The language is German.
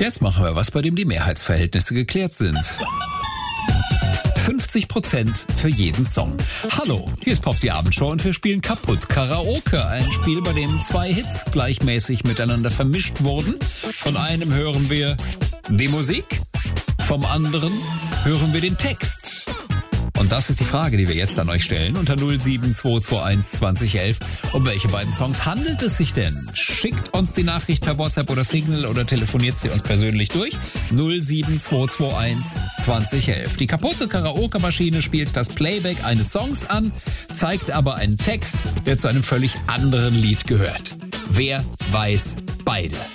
Jetzt machen wir was, bei dem die Mehrheitsverhältnisse geklärt sind. 50% für jeden Song. Hallo, hier ist Pop die Abendshow und wir spielen Kaputt Karaoke. Ein Spiel, bei dem 2 Hits gleichmäßig miteinander vermischt wurden. Von einem hören wir die Musik, vom anderen hören wir den Text. Und das ist die Frage, die wir jetzt an euch stellen unter 07221 2011. Um welche beiden Songs handelt es sich denn? Schickt uns die Nachricht per WhatsApp oder Signal oder telefoniert sie uns persönlich durch. 07221 2011. Die kaputte Karaoke-Maschine spielt das Playback eines Songs an, zeigt aber einen Text, der zu einem völlig anderen Lied gehört. Wer weiß beide?